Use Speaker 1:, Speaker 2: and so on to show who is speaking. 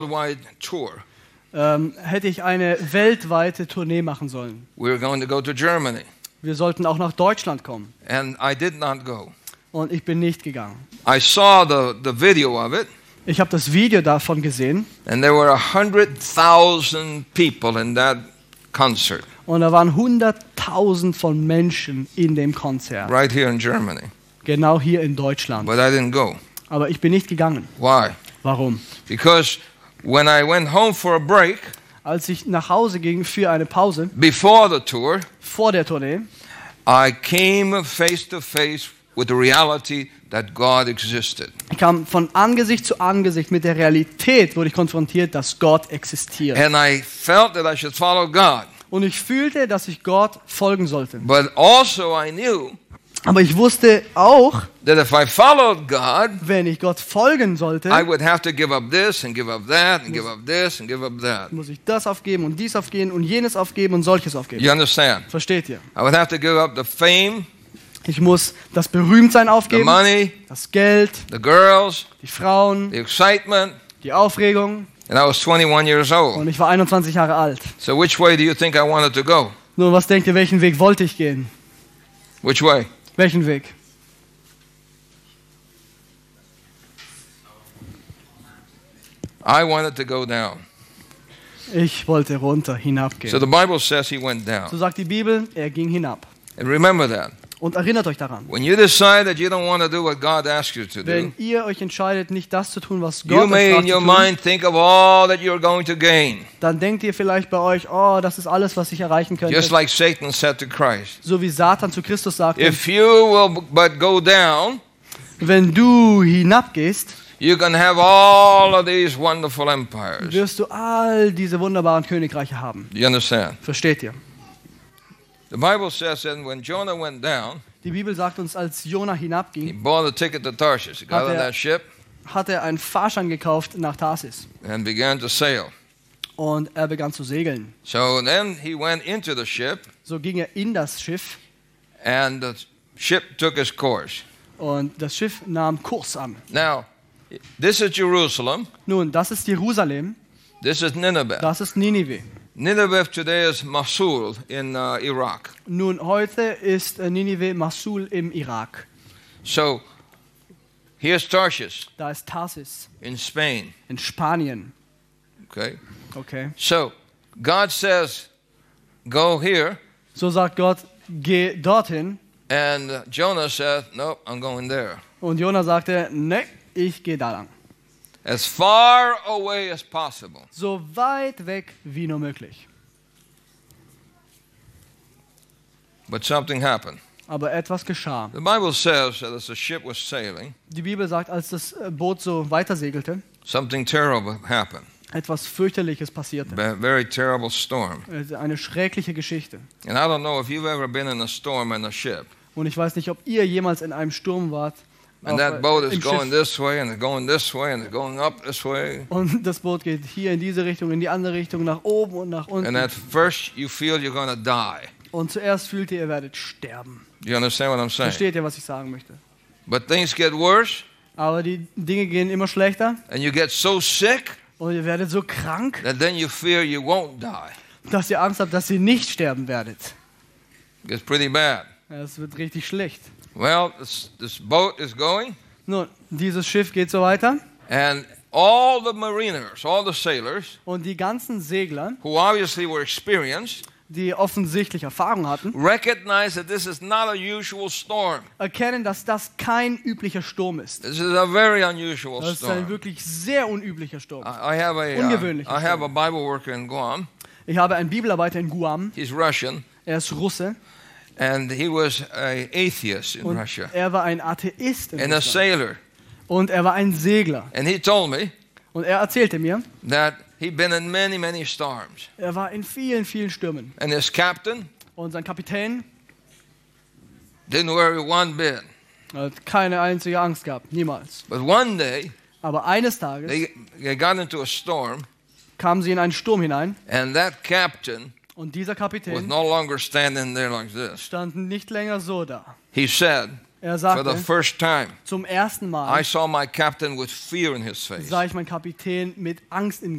Speaker 1: worldwide tour.
Speaker 2: Hätte ich eine weltweite Tournee machen sollen.
Speaker 1: We were going to go to Germany,
Speaker 2: Wir sollten auch nach Deutschland kommen.
Speaker 1: and I did not go.
Speaker 2: Und ich bin nicht gegangen.
Speaker 1: I saw the video of it,
Speaker 2: Ich habe das Video davon gesehen
Speaker 1: and there were 100,000 people in that concert
Speaker 2: und da waren 100.000 von Menschen in dem Konzert.
Speaker 1: right here in Germany.
Speaker 2: Genau hier in Deutschland.
Speaker 1: But I didn't go.
Speaker 2: Aber ich bin nicht gegangen.
Speaker 1: Why?
Speaker 2: Warum?
Speaker 1: Because when I went home for a break
Speaker 2: Als ich nach Hause ging für eine Pause
Speaker 1: before the tour,
Speaker 2: vor der Tournee,
Speaker 1: I came face to face with the reality that God existed.
Speaker 2: ich kam von Angesicht zu Angesicht mit der Realität, wurde ich konfrontiert, dass Gott existiert.
Speaker 1: And I felt that I should follow God.
Speaker 2: Und ich fühlte, dass ich Gott folgen sollte.
Speaker 1: But also I knew
Speaker 2: Aber ich wusste auch,
Speaker 1: that if I followed God,
Speaker 2: wenn ich Gott folgen sollte,
Speaker 1: I would have to give up this and give up that and give up this and give up that.
Speaker 2: muss ich das aufgeben und dies aufgeben und jenes aufgeben und solches aufgeben.
Speaker 1: You understand?
Speaker 2: Versteht ihr?
Speaker 1: I would have to give up the fame,
Speaker 2: Ich muss das Berühmtsein
Speaker 1: the
Speaker 2: aufgeben,
Speaker 1: money,
Speaker 2: das Geld,
Speaker 1: the girls,
Speaker 2: die Frauen,
Speaker 1: the excitement,
Speaker 2: die Aufregung.
Speaker 1: and I was 21 years old.
Speaker 2: Und ich war 21 Jahre alt.
Speaker 1: So which way do you think I wanted to go?
Speaker 2: Nun, was denkt ihr, welchen Weg wollte ich gehen?
Speaker 1: Which way?
Speaker 2: Welchen Weg?
Speaker 1: I wanted to go down.
Speaker 2: Ich wollte runter,
Speaker 1: So
Speaker 2: hinabgehen.
Speaker 1: the Bible says he went
Speaker 2: So
Speaker 1: down.
Speaker 2: sagt die Bibel, er ging hinab.
Speaker 1: And remember that.
Speaker 2: Und erinnert euch daran,
Speaker 1: When you decide that you don't want to do what God asks you to do,
Speaker 2: wenn ihr euch entscheidet, nicht das zu tun, was
Speaker 1: you
Speaker 2: Gott euch
Speaker 1: may in
Speaker 2: fragt zu
Speaker 1: your
Speaker 2: tun,
Speaker 1: mind think of all that you're going to gain.
Speaker 2: dann denkt ihr vielleicht bei euch, oh, das ist alles, was ich erreichen könnte.
Speaker 1: Just like Satan said to Christ.
Speaker 2: So wie Satan zu Christus sagte,
Speaker 1: If you will but go down,
Speaker 2: wenn du hinabgehst,
Speaker 1: you can have all of these wonderful empires.
Speaker 2: wirst du all diese wunderbaren Königreiche haben.
Speaker 1: You understand?
Speaker 2: Versteht ihr?
Speaker 1: The Bible says that when Jonah went down,
Speaker 2: Die Bibel sagt uns, als Jona
Speaker 1: he
Speaker 2: hinabging,
Speaker 1: bought a ticket to Tarshish. He got
Speaker 2: Hat
Speaker 1: on
Speaker 2: er-
Speaker 1: that ship
Speaker 2: hat er einen Fahrschein gekauft nach Tarsis.
Speaker 1: and began to sail.
Speaker 2: Und er begann zu segeln.
Speaker 1: So then he went into the ship,
Speaker 2: So ging er in das Schiff
Speaker 1: and the ship took his course.
Speaker 2: und das Schiff nahm Kurs an.
Speaker 1: Now, this is Jerusalem.
Speaker 2: Nun, das ist Jerusalem,
Speaker 1: This is Nineveh.
Speaker 2: das ist Ninive.
Speaker 1: Nineveh today is Mosul in Iraq.
Speaker 2: Nun, heute ist Ninive Mosul im Irak.
Speaker 1: So here's Tarshish
Speaker 2: Da ist Tarsis
Speaker 1: in Spain.
Speaker 2: in Spanien.
Speaker 1: Okay.
Speaker 2: Okay.
Speaker 1: So God says, go here.
Speaker 2: So sagt Gott, geh dorthin.
Speaker 1: And Jonah said, nope, I'm going there.
Speaker 2: Und Jona sagte, ne, ich gehe da lang.
Speaker 1: As far away as possible.
Speaker 2: So weit weg wie nur möglich.
Speaker 1: But something happened.
Speaker 2: Aber etwas geschah.
Speaker 1: The Bible says that as the ship was sailing,
Speaker 2: Die Bibel sagt, als das Boot so weitersegelte,
Speaker 1: something terrible happened.
Speaker 2: etwas fürchterliches passierte.
Speaker 1: A very terrible storm.
Speaker 2: Eine schreckliche Geschichte.
Speaker 1: And I don't know if you've ever been in a storm in a ship.
Speaker 2: Und ich weiß nicht, ob ihr jemals in einem Sturm wart.
Speaker 1: And
Speaker 2: auf,
Speaker 1: that boat is
Speaker 2: im
Speaker 1: going
Speaker 2: Schiff.
Speaker 1: this way and it's going this way and it's going up this way.
Speaker 2: Und das Boot geht hier in diese Richtung, in die andere Richtung, nach oben und nach
Speaker 1: And
Speaker 2: unten.
Speaker 1: at first you feel you're going to die.
Speaker 2: Und zuerst fühlt ihr werdet sterben.
Speaker 1: You understand what I'm saying?
Speaker 2: Versteht ihr, was ich sagen möchte?
Speaker 1: But things get worse
Speaker 2: Aber die Dinge gehen immer schlechter
Speaker 1: and you get so sick
Speaker 2: und ihr werdet so krank,
Speaker 1: that then you fear you won't die.
Speaker 2: dass ihr Angst habt, dass ihr nicht sterben werdet.
Speaker 1: It's pretty bad.
Speaker 2: Es wird richtig schlecht.
Speaker 1: Well, this boat is going
Speaker 2: Nun, dieses Schiff geht so weiter
Speaker 1: and all the mariners, all the sailors
Speaker 2: und die ganzen Segler,
Speaker 1: who obviously were experienced,
Speaker 2: die offensichtlich Erfahrung hatten,
Speaker 1: recognize that this is not a usual storm.
Speaker 2: erkennen, dass das kein üblicher Sturm ist.
Speaker 1: This is a very unusual
Speaker 2: Das ist ein
Speaker 1: storm.
Speaker 2: wirklich sehr unüblicher Sturm.
Speaker 1: I have
Speaker 2: Ungewöhnlich.
Speaker 1: I have a Bible worker in Guam.
Speaker 2: Ich habe einen Bibelarbeiter in Guam,
Speaker 1: He's Russian,
Speaker 2: er ist Russe
Speaker 1: and he was an atheist in
Speaker 2: und
Speaker 1: Russia
Speaker 2: er war ein Atheist in
Speaker 1: and a
Speaker 2: Russland.
Speaker 1: sailor.
Speaker 2: Und er war ein Segler.
Speaker 1: And he told me
Speaker 2: Und er erzählte mir,
Speaker 1: that he'd been in many, many storms.
Speaker 2: er war in vielen, vielen Stürmen.
Speaker 1: And his captain
Speaker 2: Und sein Kapitän
Speaker 1: didn't worry one bit.
Speaker 2: hat keine einzige Angst gehabt, niemals.
Speaker 1: But one day,
Speaker 2: Aber eines Tages
Speaker 1: they got into a storm,
Speaker 2: kamen sie in einen Sturm hinein
Speaker 1: and that captain
Speaker 2: und dieser
Speaker 1: was
Speaker 2: Kapitän
Speaker 1: no longer standing there like this.
Speaker 2: stand nicht länger so da.
Speaker 1: He said,
Speaker 2: Er
Speaker 1: For the
Speaker 2: sagte,
Speaker 1: first time,
Speaker 2: zum ersten
Speaker 1: I
Speaker 2: Mal
Speaker 1: saw my captain with fear in his face.
Speaker 2: sah ich meinen Kapitän mit Angst im